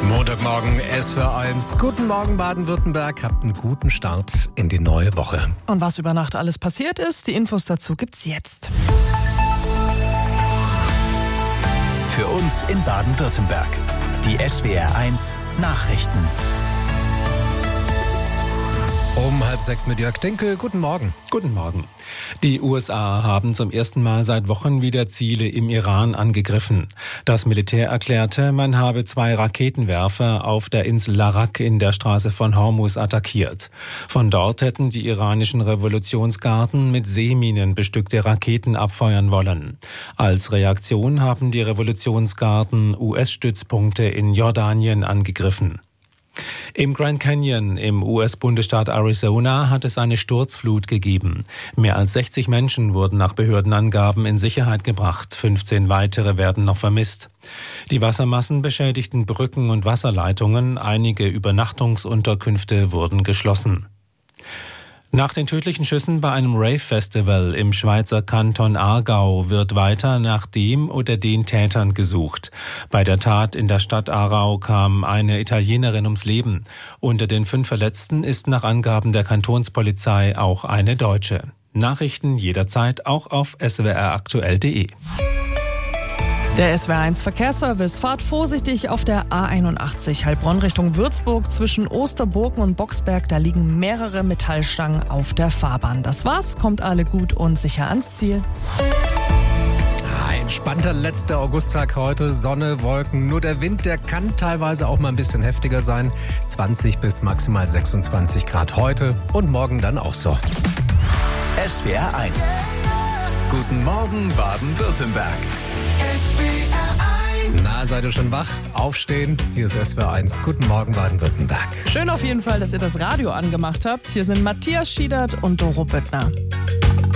Montagmorgen SWR1. Guten Morgen Baden-Württemberg. Habt einen guten Start in die neue Woche. Und was über Nacht alles passiert ist, die Infos dazu gibt's jetzt. Für uns in Baden-Württemberg. Die SWR1 Nachrichten. Um 5:30 mit Jörg Dinkel. Guten Morgen. Guten Morgen. Die USA haben zum ersten Mal seit Wochen wieder Ziele im Iran angegriffen. Das Militär erklärte, man habe 2 Raketenwerfer auf der Insel Larak in der Straße von Hormuz attackiert. Von dort hätten die iranischen Revolutionsgarden mit Seeminen bestückte Raketen abfeuern wollen. Als Reaktion haben die Revolutionsgarden US-Stützpunkte in Jordanien angegriffen. Im Grand Canyon im US-Bundesstaat Arizona hat es eine Sturzflut gegeben. Mehr als 60 Menschen wurden nach Behördenangaben in Sicherheit gebracht. 15 weitere werden noch vermisst. Die Wassermassen beschädigten Brücken und Wasserleitungen. Einige Übernachtungsunterkünfte wurden geschlossen. Nach den tödlichen Schüssen bei einem Rave-Festival im Schweizer Kanton Aargau wird weiter nach dem oder den Tätern gesucht. Bei der Tat in der Stadt Aarau kam eine Italienerin ums Leben. Unter den 5 Verletzten ist nach Angaben der Kantonspolizei auch eine Deutsche. Nachrichten jederzeit auch auf swraktuell.de. Der SWR1 Verkehrsservice. Fahrt vorsichtig auf der A81 Heilbronn Richtung Würzburg zwischen Osterburgen und Boxberg. Da liegen mehrere Metallstangen auf der Fahrbahn. Das war's. Kommt alle gut und sicher ans Ziel. Ein entspannter letzter Augusttag heute. Sonne, Wolken. Nur der Wind, der kann teilweise auch mal ein bisschen heftiger sein. 20 bis maximal 26 Grad heute und morgen dann auch so. SWR1. Guten Morgen Baden-Württemberg. Na, seid ihr schon wach? Aufstehen. Hier ist SWR1. Guten Morgen Baden-Württemberg. Schön auf jeden Fall, dass ihr das Radio angemacht habt. Hier sind Matthias Schiedert und Doro Böttner.